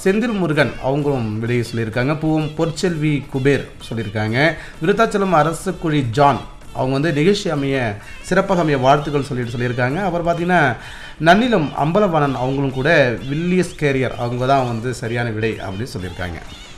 செந்தில் முருகன் அவங்களும் விடையை சொல்லியிருக்காங்க. பூவம் பொற்செல்வி குபேர் சொல்லியிருக்காங்க. விருத்தாச்சலம் அரசுக்குழி ஜான் அவங்க வந்து நிகழ்ச்சி அமைய சிறப்பாக அமைய வாழ்த்துக்கள் சொல்லியிருக்காங்க. அப்புறம் பார்த்தீங்கன்னா நன்னிலம் அம்பலவாணன் அவங்களும் கூட வில்லியஸ் கேரியர் அவங்க தான் வந்து சரியான விடை அப்படின்னு சொல்லியிருக்காங்க.